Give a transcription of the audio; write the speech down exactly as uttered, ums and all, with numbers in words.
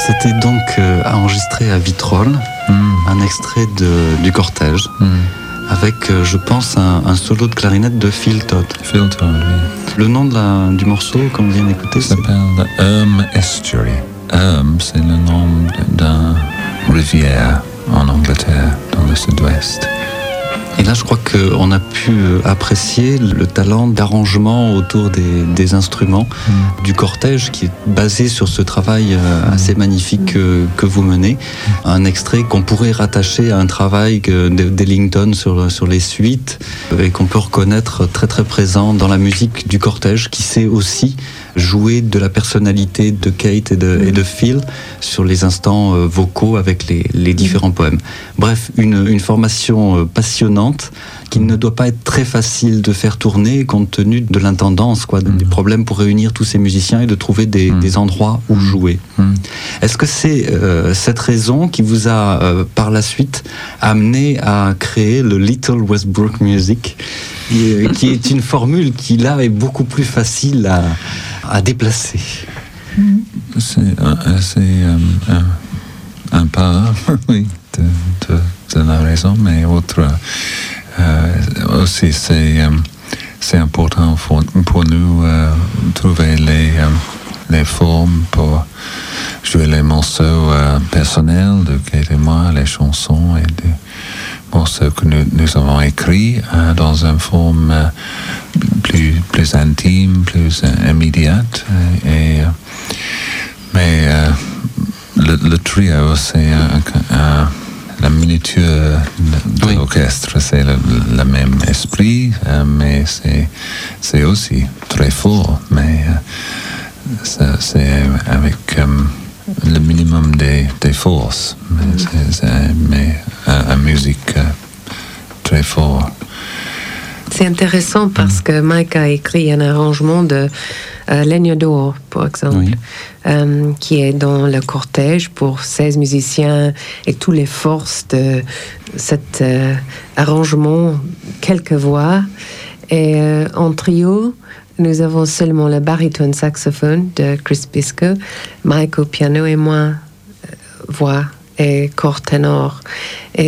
C'était donc euh, enregistré à Vitrolles, mm. un extrait de, du cortège, mm. avec, euh, je pense, un, un solo de clarinette de Phil Todd. Phil Todd, oui. Le nom de la, du morceau, comme on vient d'écouter, ça s'appelle The Erm Estuary. Erm, c'est le nom d'une rivière en Angleterre, dans le sud-ouest. Et là, je crois qu'on a pu apprécier le talent d'arrangement autour des, des instruments mmh. du cortège qui est basé sur ce travail assez magnifique que, que vous menez. Un extrait qu'on pourrait rattacher à un travail d'Ellington sur, sur les suites et qu'on peut reconnaître très très présent dans la musique du cortège qui sait aussi jouer de la personnalité de Kate et de, et de Phil sur les instants vocaux avec les, les différents poèmes. Bref, une, une formation passionnante qui ne doit pas être très facile de faire tourner compte tenu de l'intendance, quoi, des problèmes pour réunir tous ces musiciens et de trouver des, mmh. des endroits où jouer. Mmh. Est-ce que c'est euh, cette raison qui vous a, euh, par la suite, amené à créer le Little Westbrook Music, qui, qui est une formule qui, là, est beaucoup plus facile à, à déplacer? C'est, euh, c'est euh, un, un pas, oui, de, de, de la raison, mais autre... Euh, aussi, c'est, euh, c'est important pour, pour nous euh, trouver les, euh, les formes pour jouer les morceaux euh, personnels de Kate et moi, les chansons et des morceaux que nous, nous avons écrits euh, dans une forme euh, plus, plus intime, plus euh, immédiate. Et, et, mais euh, le, le trio, c'est un... un la miniature de oui. l'orchestre, c'est le, le même esprit, euh, mais c'est, c'est aussi très fort, mais euh, ça, c'est avec euh, le minimum des, des forces, mais, c'est, c'est, mais euh, une musique euh, très forte. C'est intéressant parce que Mike a écrit un arrangement de euh, Legno d'Oro, par exemple, oui. euh, qui est dans le cortège pour seize musiciens et toutes les forces de cet euh, arrangement, quelques voix. Et euh, en trio, nous avons seulement le baryton saxophone de Chris Bisco, Mike au piano et moi, euh, voix et corps ténor. Et